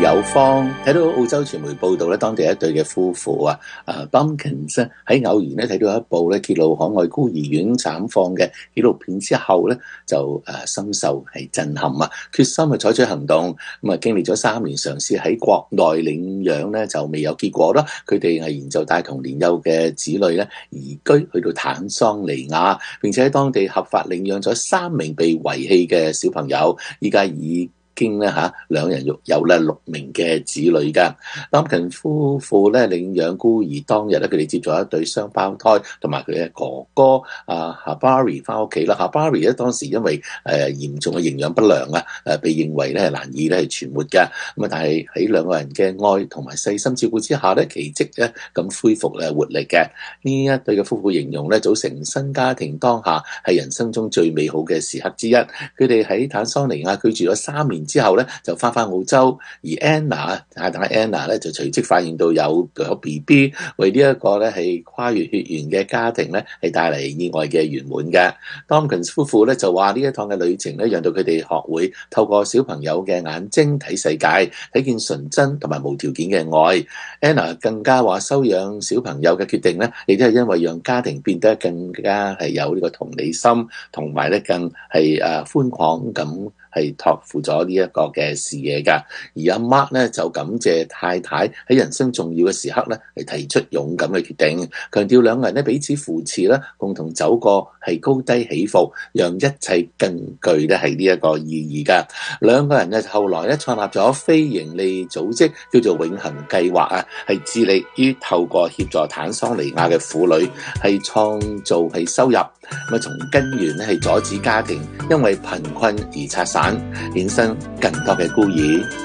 有方睇到澳洲傳媒報道咧，當地一對嘅夫婦Bumpkins 咧喺偶然咧睇到一部咧揭露可愛孤兒院慘況嘅紀錄片之後咧，就深受係震撼啊，決心去採取行動。咁經歷咗3年嘗試喺國內領養咧，就未有結果啦。佢哋係研究帶同年幼嘅子女咧移居去到坦桑尼亞，並且喺當地合法領養咗3名被遺棄嘅小朋友，依家已經咧兩人育有咧6名嘅子女㗎。Bumpkin 夫婦咧領養孤兒當日咧，佢哋接咗一對雙胞胎同埋佢嘅哥哥Habari 翻屋企啦。Habari 咧當時因為嚴重嘅營養不良被認為咧難以咧存活嘅。咁但係喺兩個人嘅愛同埋細心照顧之下咧，奇蹟咧咁恢復活力嘅。呢一對嘅夫婦形容咧組成新家庭當下係人生中最美好嘅時刻之一。佢哋喺坦桑尼亞居住咗3年之後咧，就翻澳洲，而 太太 Anna 咧就隨即發現到有 BB， 為呢一個咧係跨越血緣嘅家庭咧係帶嚟意外嘅圓滿嘅。Bumpkins 夫婦咧就話呢一趟嘅旅程咧，讓到佢哋學會透過小朋友嘅眼睛睇世界，睇見純真同埋無條件嘅愛。Anna 更加話收養小朋友嘅決定咧，亦都係因為讓家庭變得更加係有呢個同理心，同埋咧更係寬廣咁係託付咗呢一個嘅視野㗎。而阿 Mark 咧就感謝太太喺人生重要嘅時刻咧嚟提出勇敢嘅決定，強調兩個人咧彼此扶持啦，共同走過係高低起伏，讓一切更具咧係呢一個意義㗎。兩個人咧後來咧創立咗非營利組織叫做永恆計劃啊，係致力於透過協助坦桑尼亞嘅婦女係創造係收入，咁從根源咧係阻止家庭因為貧困而拆散，衍生更多嘅孤兒。